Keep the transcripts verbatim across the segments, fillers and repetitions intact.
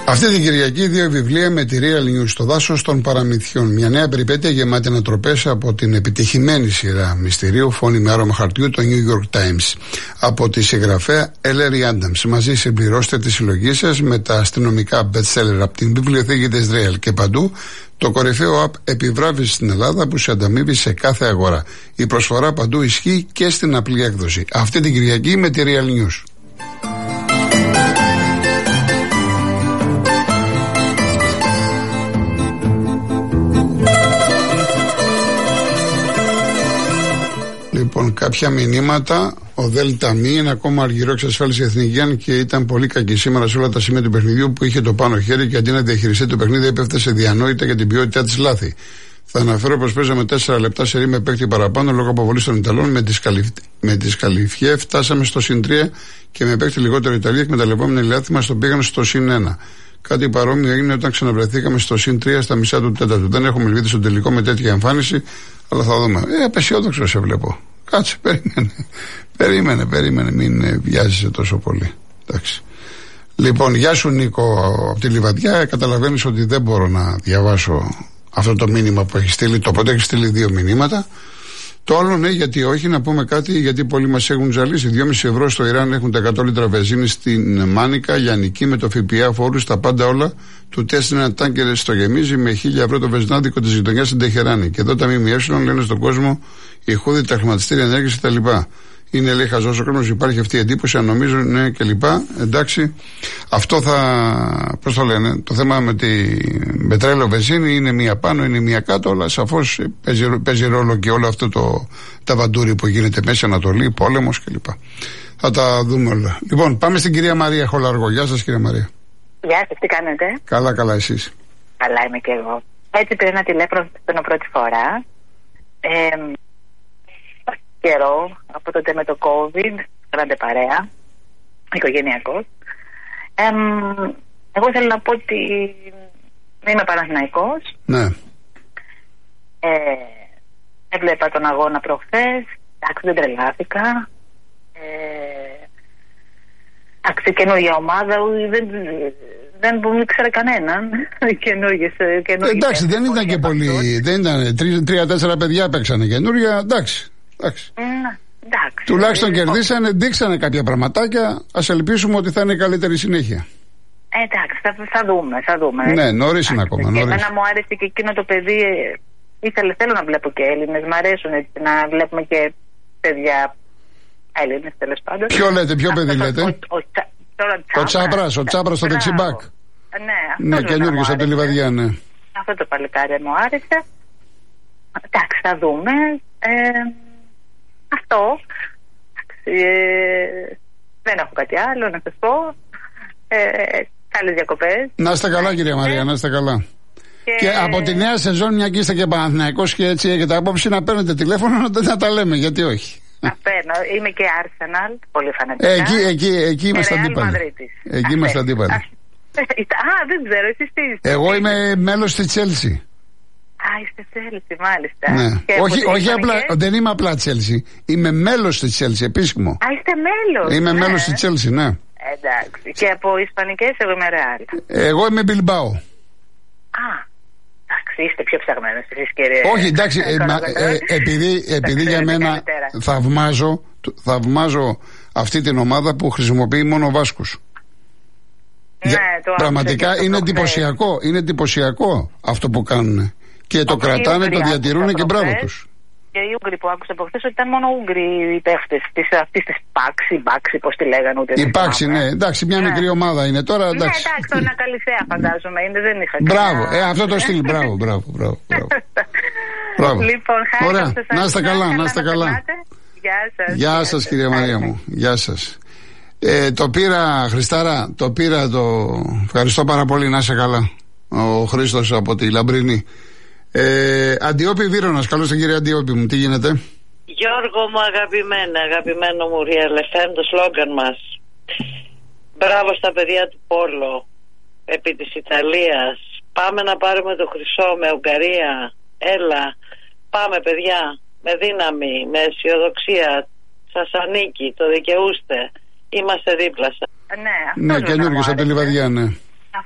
Αυτή την Κυριακή δύο βιβλία με τη Real News, στο δάσος των παραμυθιών. Μια νέα περιπέτεια γεμάτη ανατροπές από την επιτυχημένη σειρά μυστηρίου Φόνη με άρωμα χαρτιού, το New York Times. Από τη συγγραφέα Ellery Adams. Μαζί συμπληρώστε τη συλλογή σας με τα αστυνομικά best-seller από την βιβλιοθήκη της Real και παντού. Το κορυφαίο app επιβράβευση στην Ελλάδα που σε ανταμείβει σε κάθε αγορά. Η προσφορά παντού ισχύει και στην απλή έκδοση. Αυτή την Κυριακή με τη Real News. Λοιπόν, κάποια μηνύματα. Ο Δέλτα Μη είναι ακόμα αργυρό, εξασφάλισε η Εθνική και ήταν πολύ κακή σήμερα σε όλα τα σημεία του παιχνιδιού που είχε το πάνω χέρι και αντί να διαχειριστεί το παιχνίδι έπεφτε σε διανόητα για την ποιότητά τη λάθη. Θα αναφέρω πω παίζαμε τέσσερα λεπτά σε ρί με παίκτη παραπάνω λόγω αποβολή των Ιταλών. Με τη με Σκαλιφιέ φτάσαμε στο συν τρία και με παίκτη λιγότερο Ιταλία εκμεταλλευόμενοι λάθη μα το πήγαν στο συν ένα. Κάτι παρόμοιο έγινε όταν ξαναβρεθήκαμε στο συν τρία στα μισά του τέταρτου. Δεν έχουμε ελπίδα στο τελικό με τέτοια εμφάνιση, αλλά θα δούμε. Ε, απεσιόδοξο σε βλέπω. Κάτσε, περίμενε. Περίμενε, περίμενε, μην ε, βιάζεσαι τόσο πολύ. Εντάξει. Λοιπόν, γεια σου Νίκο από τη Λιβαδιά. Καταλαβαίνεις ότι δεν μπορώ να διαβάσω αυτό το μήνυμα που έχει στείλει. Το πρώτο έχει στείλει δύο μηνύματα. Το άλλο ναι, γιατί όχι, να πούμε κάτι, γιατί πολλοί μας έχουν ζαλίσει. δυόμισι ευρώ στο Ιράν έχουν τα εκατό λίτρα βενζίνη στην Μάνικα, Λιανική με το ΦΠΑ, φόρους, τα πάντα όλα. Του τεστ ένα τάνκερ στο γεμίζει με χίλια ευρώ το βενζινάδικο της γειτονιάς στην Τεχεράνη. Και εδώ τα ΜΜΕ λένε στον κόσμο οι χούδοι, τα χρηματιστήρια ενέργειας κτλ. Είναι λέει χαζός ο κόσμος, υπάρχει αυτή η εντύπωση, αν νομίζουν ναι κλπ. Εντάξει, αυτό θα, πώς το λένε, το θέμα με τη πετρέλαιο βενζίνη είναι μία πάνω, είναι μία κάτω, αλλά σαφώς παίζει, παίζει ρόλο και όλο αυτό το ταβαντούρι που γίνεται Μέση Ανατολή, πόλεμος κλπ. Θα τα δούμε όλα. Λοιπόν, πάμε στην κυρία Μαρία Χολαργό. Γεια σας κυρία Μαρία. Γεια σας, τι κάνετε? Καλά, καλά, εσείς? Καλά είμαι και εγώ. Έτσι πήρα ένα τηλέφωνο πρώτη φορά. Ε, καιρό, από τότε με το COVID, κάνατε παρέα, οικογενειακός. Ε, εγώ θέλω να πω ότι είμαι Παναθηναϊκός. Ναι. Ε, έβλεπα τον αγώνα προχθές, εντάξει δεν τρελάθηκα. Ε, εντάξει, καινούργια ομάδα, δεν, δεν ήξερα κανέναν. Καινούργιες, καινούργιες, εντάξει, δεν ήταν και πολύ, δεν ήταν, τρία-τέσσερα παιδιά παίξανε καινούργια, εντάξει. Εντάξει. Mm, εντάξει. Τουλάχιστον κερδίσανε, δείξανε κάποια πραγματάκια. Ας ελπίσουμε ότι θα είναι καλύτερη συνέχεια. Ε, εντάξει, θα, θα δούμε, θα δούμε. Ναι, νωρίς είναι ακόμα. Και εμένα μου άρεσε και εκείνο το παιδί. Ήθελε, θέλω να βλέπω και Έλληνες. Μ' αρέσουν έτσι, να βλέπουμε και παιδιά Έλληνες τέλος πάντων. Ποιο λέτε, ποιο παιδί λέτε? Ο, ο, ο, ο Τσάπρας, ο Τσάπρας στο δεξιμπάκ. Ναι, ναι καινούργιος από τη Λιβαδιά, ναι. Αυτό το παλικάρι μου άρεσε. Εντάξει, θα δούμε. Ε, αυτό. Ε, δεν έχω κάτι άλλο να σας πω. Ε, καλές διακοπές. Να είστε καλά κυρία Μαρία, να είστε καλά. Και... και από τη νέα σεζόν, μια και είστε και Παναθηναϊκός και έτσι έχετε απόψη, να παίρνετε τηλέφωνο να, να τα λέμε, γιατί όχι. Να παίρνω. Είμαι και Arsenal, πολύ φανατικά. Ε, εκεί, εκεί, εκεί είμαστε αντίπαλοι. Εκεί είμαστε αντίπαλοι. Α, δεν ξέρω, εσείς τι είστε? Εγώ είμαι μέλος της Chelsea. Α, είστε Chelsea, μάλιστα. Ναι. Όχι, όχι απλά, δεν είμαι απλά Chelsea. Είμαι μέλος της Chelsea, επίσημο. Α, είστε μέλος. Είμαι ναι. μέλος της Chelsea, ναι. Εντάξει. Και από Ισπανικές, εγώ είμαι Real. Εγώ είμαι Bilbao. Α, εντάξει, είστε πιο ψαγμένος εσείς κύριε. Όχι, εντάξει, ε, μα, ε, επειδή, επειδή για μένα θαυμάζω, θαυμάζω αυτή την ομάδα που χρησιμοποιεί μόνο Βάσκους. Ναι, για, το πραγματικά το είναι εντυπωσιακό, είναι εντυπωσιακό αυτό που κάνουν. Και το όχι, κρατάνε, το διατηρούν και μπράβο τους. Και οι Ούγγροι που άκουσα από χθες ότι ήταν μόνο Ούγγροι οι παίχτες αυτής της Πάξη, Μπάξη, πώς τη λέγανε ούτε. Η Πάξη, ναι, εντάξει, μια ναι. μικρή ομάδα είναι τώρα. Εντάξει. Ναι, εντάξει, τον Ακαλυθέα φαντάζομαι είναι, δεν είχα. Μπράβο, ε, αυτό το στυλ, μπράβο, μπράβο, μπράβο. μπράβο. Λοιπόν, ωραία, να είστε καλά, να είστε καλά. Γεια σας. Γεια σας, κυρία Μαρία μου, γεια σας. Ε, το πήρα, Χριστάρα, το πήρα, το ευχαριστώ πάρα πολύ, να είσαι καλά. Ο Χρήστος από τη Λαμπρινή. Ε, Αντιόπη Βύρονας, καλώς την κυρία Αντιόπη μου, τι γίνεται? Γιώργο μου αγαπημένα, αγαπημένο μου Real εφ εμ, το σλόγγαν μας. Μπράβο στα παιδιά του Πόλο, επί της Ιταλίας. Πάμε να πάρουμε το χρυσό με Ουγγαρία. Έλα, πάμε παιδιά, με δύναμη, με αισιοδοξία. Σας ανήκει, το δικαιούστε. Είμαστε δίπλα σας. Ναι, ναι καινούργιος από τη Λιβαδιά, ναι.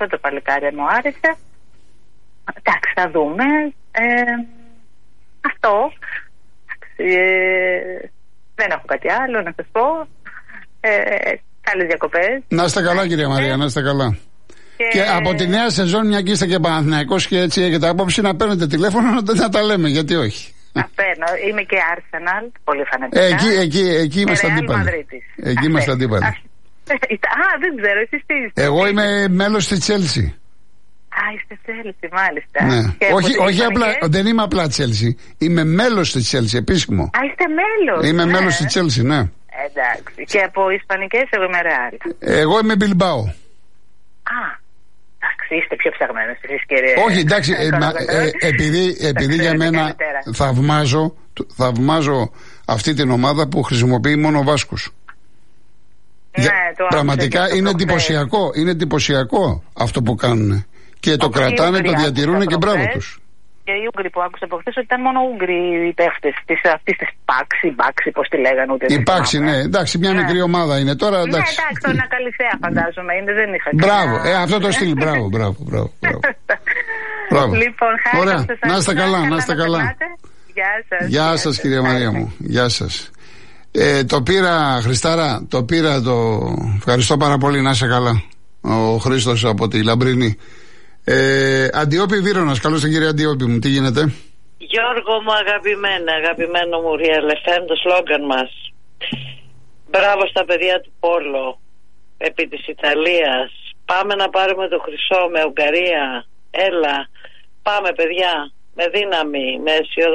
αυτό το παλικάρι μου άρεσε. Εντάξει, θα δούμε. Ε, αυτό. Εντάξει, ε, δεν έχω κάτι άλλο να σας πω. Ε, καλές διακοπές. Να είστε καλά, κυρία Μαρία, να είστε καλά. Και... και από τη νέα σεζόν, μια και είστε και Παναθηναϊκός και έτσι έχετε άποψη, να παίρνετε τηλέφωνο να, να τα λέμε, γιατί όχι. Να παίρνω. Είμαι και Arsenal, πολύ φανατικά. Ε, εκεί, εκεί, εκεί είμαστε αντίπαλοι. Εκεί είμαστε αντίπαλοι. Α, δεν ξέρω, εσείς τι είστε. Εγώ είμαι μέλος της Chelsea. Α, είστε Chelsea, μάλιστα. Ναι. Όχι, όχι απλά, δεν είμαι απλά Chelsea. Είμαι μέλος της Chelsea, επίσημο. Α, είστε μέλος. Είμαι ναι. μέλος της Chelsea, ναι. Εντάξει. Και από Ισπανικές, εγώ είμαι Real. Εγώ είμαι Bilbao. Α, εντάξει, είστε πιο ψαγμένος εσείς, κύριε. Όχι, εντάξει, ε, μα, ε, επειδή, επειδή για μένα θαυμάζω, θαυμάζω αυτή την ομάδα που χρησιμοποιεί μόνο Βάσκους. Ναι, για, το πραγματικά το είναι εντυπωσιακό, είναι εντυπωσιακό αυτό που κάνουν. Και το Όχι, κρατάνε, το διατηρούν και μπράβο τους. Και οι Ούγγροι που άκουσα από χθες ότι ήταν μόνο Ούγγροι οι παίχτες αυτής της Πάξη, Μπάξη, πώς τη λέγανε ούτε. Η Πάξη, ναι, εντάξει, μια ναι. μικρή ομάδα είναι τώρα. Εντάξει. Ναι, εντάξει, το Ανακαλυφαία φαντάζομαι είναι, δεν είχα. Μπράβο, ε, αυτό το στυλ, μπράβο, μπράβο, μπράβο. μπράβο. Λοιπόν, χάρη. Ωραία, να είστε καλά, να είστε καλά. Γεια σας. Γεια σας, κυρία Μαρία μου, γεια σας. Ε, το πήρα, Χριστάρα, το πήρα, το ευχαριστώ πάρα πολύ, να είσαι καλά. Ο Χρήστος από τη Λαμπρινή. Ε, Αντιόπη Βύρονας, καλώς την κυρία Αντιόπη μου, τι γίνεται? Γιώργο μου αγαπημένα, αγαπημένο μου Real εφ εμ, το σλόγγαν μας. Μπράβο στα παιδιά του Πόλο, επί της Ιταλίας. Πάμε να πάρουμε το χρυσό με Ουγγαρία. Έλα, πάμε παιδιά, με δύναμη, με αισιοδοξία.